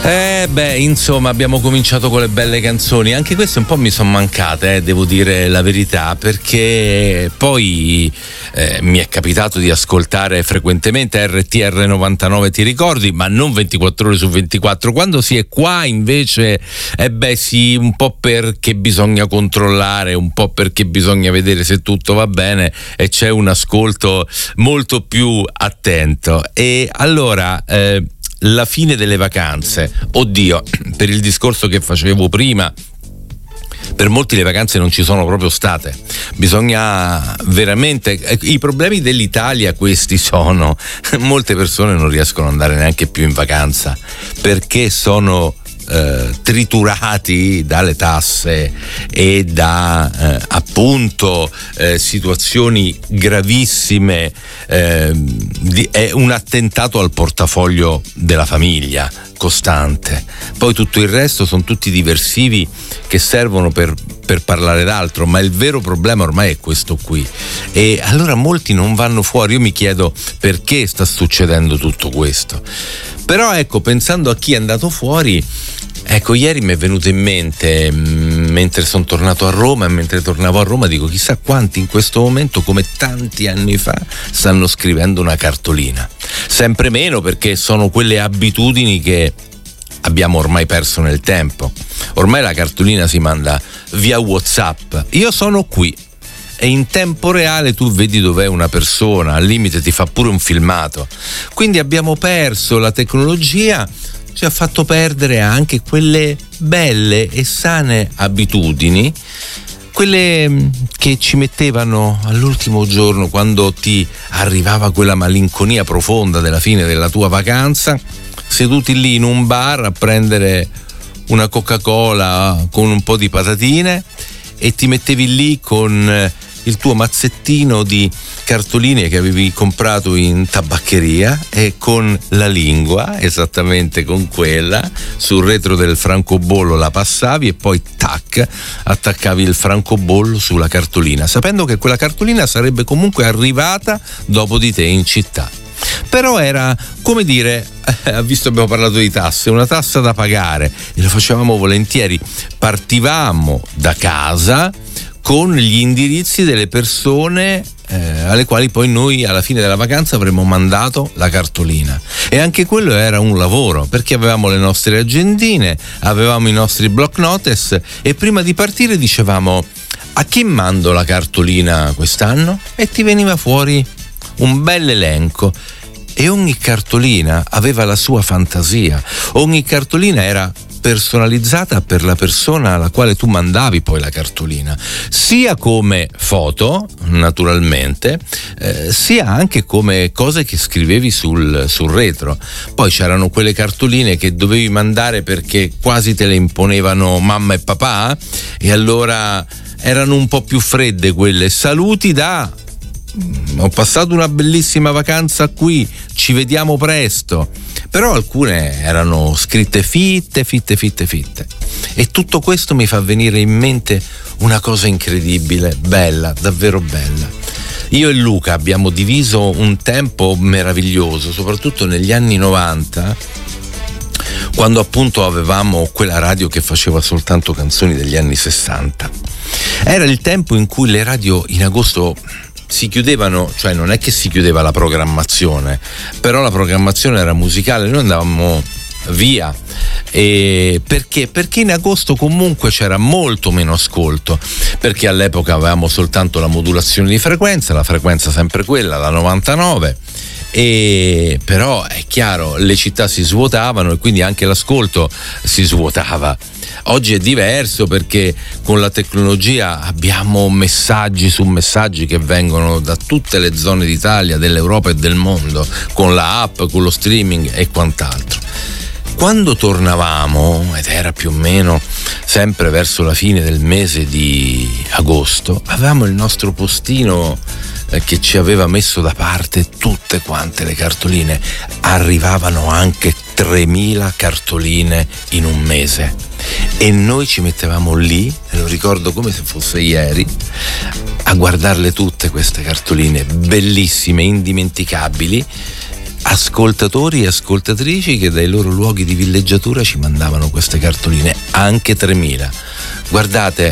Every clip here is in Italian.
Insomma, abbiamo cominciato con le belle canzoni. Anche queste un po' mi sono mancate, devo dire la verità, perché poi mi è capitato di ascoltare frequentemente RTR 99, ti ricordi? Ma non 24 ore su 24. Quando si è qua invece, sì, un po' perché bisogna controllare, un po' perché bisogna vedere se tutto va bene e c'è un ascolto molto più attento. E allora la fine delle vacanze, oddio, per il discorso che facevo prima, per molti le vacanze non ci sono proprio state. Bisogna veramente, i problemi dell'Italia questi sono: molte persone non riescono ad andare neanche più in vacanza perché sono triturati dalle tasse e da appunto situazioni gravissime, è un attentato al portafoglio della famiglia costante. Poi tutto il resto sono tutti diversivi che servono per parlare d'altro, ma il vero problema ormai è questo qui. E allora molti non vanno fuori. Io mi chiedo perché sta succedendo tutto questo. Però ecco, pensando a chi è andato fuori, ieri mi è venuto in mente, mentre sono tornato a Roma e mentre tornavo a Roma, dico, chissà quanti in questo momento, come tanti anni fa, stanno scrivendo una cartolina. Sempre meno, perché sono quelle abitudini che abbiamo ormai perso nel tempo. Ormai la cartolina si manda via WhatsApp. Io sono qui. E in tempo reale tu vedi dov'è una persona, al limite ti fa pure un filmato. Quindi abbiamo perso, la tecnologia ci ha fatto perdere anche quelle belle e sane abitudini, quelle che ci mettevano all'ultimo giorno, quando ti arrivava quella malinconia profonda della fine della tua vacanza, seduti lì in un bar a prendere una Coca-Cola con un po' di patatine e ti mettevi lì con il tuo mazzettino di cartoline che avevi comprato in tabaccheria e con la lingua, esattamente con quella, sul retro del francobollo la passavi e poi tac, attaccavi il francobollo sulla cartolina, sapendo che quella cartolina sarebbe comunque arrivata dopo di te in città. Però era, come dire, visto abbiamo parlato di tasse, una tassa da pagare, e lo facevamo volentieri. Partivamo da casa con gli indirizzi delle persone alle quali poi noi alla fine della vacanza avremmo mandato la cartolina, e anche quello era un lavoro, perché avevamo le nostre agendine, avevamo i nostri block notice e prima di partire dicevamo: a chi mando la cartolina quest'anno? E ti veniva fuori un bel elenco. E ogni cartolina aveva la sua fantasia, ogni cartolina era personalizzata per la persona alla quale tu mandavi poi la cartolina, sia come foto naturalmente, sia anche come cose che scrivevi sul retro. Poi c'erano quelle cartoline che dovevi mandare perché quasi te le imponevano mamma e papà, e allora erano un po' più fredde quelle: saluti da ho passato una bellissima vacanza qui, ci vediamo presto. Però alcune erano scritte fitte. E tutto questo mi fa venire in mente una cosa incredibile, bella, davvero bella. Io e Luca abbiamo diviso un tempo meraviglioso, soprattutto negli anni 90, quando appunto avevamo quella radio che faceva soltanto canzoni degli anni 60. Era il tempo in cui le radio in agosto si chiudevano, cioè non è che si chiudeva la programmazione, però la programmazione era musicale, noi andavamo via. E perché in agosto comunque c'era molto meno ascolto, perché all'epoca avevamo soltanto la modulazione di frequenza, la frequenza sempre quella, la 99, e però è chiaro, le città si svuotavano e quindi anche l'ascolto si svuotava. Oggi è diverso, perché con la tecnologia abbiamo messaggi su messaggi che vengono da tutte le zone d'Italia, dell'Europa e del mondo, con la app, con lo streaming e quant'altro. Quando tornavamo, ed era più o meno sempre verso la fine del mese di agosto, avevamo il nostro postino che ci aveva messo da parte tutte quante le cartoline. Arrivavano anche 3.000 cartoline in un mese e noi ci mettevamo lì, e lo ricordo come se fosse ieri, a guardarle tutte queste cartoline bellissime, indimenticabili, ascoltatori e ascoltatrici che dai loro luoghi di villeggiatura ci mandavano queste cartoline, anche 3.000. Guardate,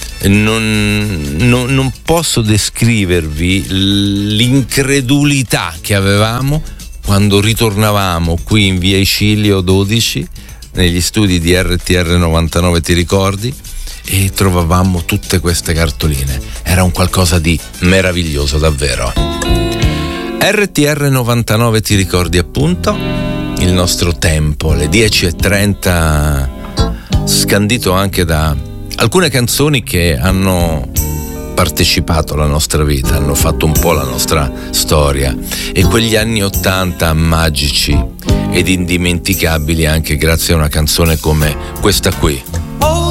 non posso descrivervi l'incredulità che avevamo quando ritornavamo qui in via Icilio 12 negli studi di RTR 99, ti ricordi? E trovavamo tutte queste cartoline. Era un qualcosa di meraviglioso, davvero. RTR 99, ti ricordi, appunto il nostro tempo, le 10:30, scandito anche da alcune canzoni che hanno partecipato alla nostra vita, hanno fatto un po' la nostra storia, e quegli anni 80 magici ed indimenticabili anche grazie a una canzone come questa qui.